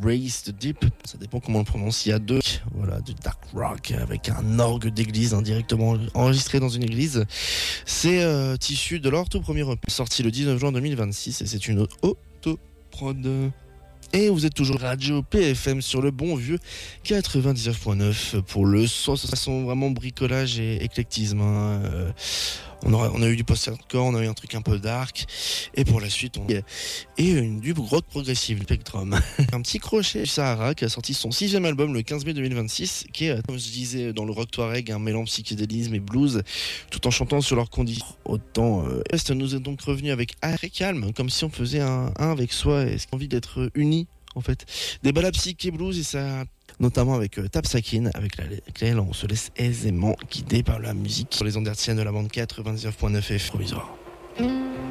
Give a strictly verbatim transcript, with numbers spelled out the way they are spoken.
Race the Deep, ça dépend comment on le prononce, il y a deux, voilà, du dark rock avec un orgue d'église indirectement enregistré dans une église. C'est euh, issu de leur tout premier E P, sorti le dix-neuf juin deux mille vingt-six, et c'est une auto-prod. Et vous êtes toujours Radio P F M sur le bon vieux quatre-vingt-dix-neuf point neuf pour le son, de toute façon vraiment bricolage et éclectisme. Hein. Euh, on, aura, on a eu du post-hardcore, on a eu un truc un peu dark, et pour la suite, on et une, du rock progressif, Spectrum. Un petit crochet Sahara qui a sorti son sixième album le quinze mai deux mille vingt-six, qui est, comme je disais, dans le rock touareg, un mélange psychédélisme et blues, tout en chantant sur leurs conditions. Autant, euh, Est nous est donc revenu avec très calme, comme si on faisait un, un avec soi et envie d'être unis. En fait, des balades psyché blues, et ça, notamment avec euh, Tapsakin, avec laquelle on se laisse aisément guider par la musique sur les ondes hertziennes de la bande quatre-vingt-dix-neuf point neuf F provisoire.